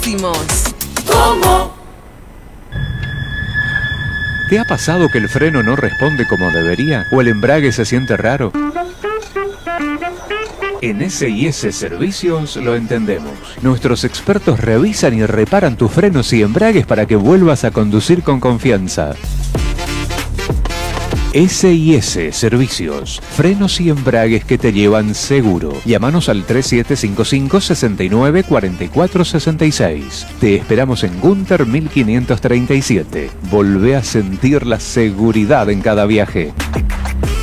decimos. ¿Cómo? ¿Te ha pasado que el freno no responde como debería? ¿O el embrague se siente raro? En S&S Servicios lo entendemos. Nuestros expertos revisan y reparan tus frenos y embragues para que vuelvas a conducir con confianza. S&S Servicios, frenos y embragues que te llevan seguro. Llámanos al 3755 69 44 66. Te esperamos en Gunter 1537. Volvé a sentir la seguridad en cada viaje.